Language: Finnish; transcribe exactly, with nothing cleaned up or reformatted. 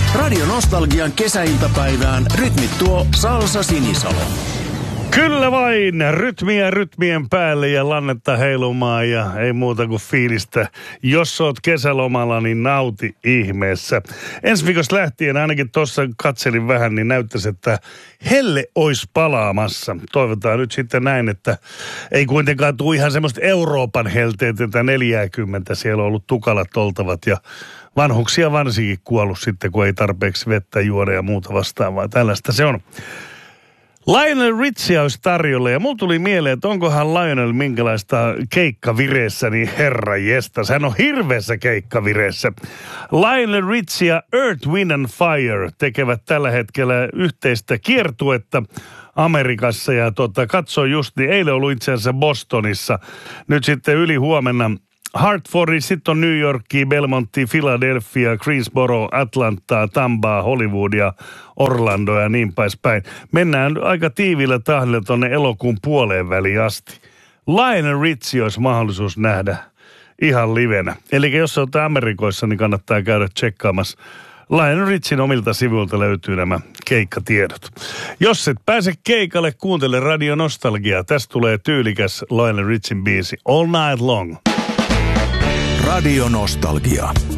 Radio Nostalgian kesäiltapäivään rytmittuo Salsa Sinisalo. Kyllä vain, rytmiä rytmien päälle ja lannetta heilumaan ja ei muuta kuin fiilistä. Jos oot kesälomalla, niin nauti ihmeessä. Ensi viikosta lähtien, ainakin tuossa katselin vähän, niin näyttäisi, että helle olisi palaamassa. Toivotaan nyt sitten näin, että ei kuitenkaan tule ihan semmoista Euroopan helteet, että neljäkymmentä siellä on ollut tukalat oltavat ja vanhuksia varsinkin kuollut sitten, kun ei tarpeeksi vettä juoda ja muuta vastaavaa. Tällaista se on. Lionel Richie olisi tarjolla ja mulla tuli mieleen, että onkohan Lionel minkälaista keikkavireessä, niin herra jestas, hän on hirveässä keikkavireessä. Lionel Richie ja Earth, Wind and Fire tekevät tällä hetkellä yhteistä kiertuetta Amerikassa ja tota, katso just, niin eilen ollut itse asiassa Bostonissa, nyt sitten yli huomenna Hartfordi, sitten on New Yorkia, Belmontia, Philadelphia, Greensboro, Atlantaa, Tampaa, Hollywoodia, Orlando ja niin päin. Mennään aika tiivillä tahdilla tuonne elokuun puoleen väliin asti. Lionel Richie olisi mahdollisuus nähdä ihan livenä. Eli jos olette Amerikoissa, niin kannattaa käydä tsekkaamassa. Lionel Richien omilta sivuilta löytyy nämä keikkatiedot. Jos et pääse keikalle, kuuntele Radio Nostalgiaa. Tästä tulee tyylikäs Lionel Richien biisi All Night Long. Radio Nostalgia.